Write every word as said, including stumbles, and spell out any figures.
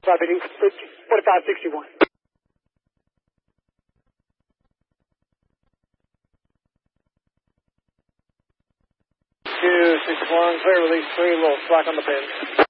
Five eighty, forty-five sixty-one. two sixty-one, clear release three, little slack on the pin.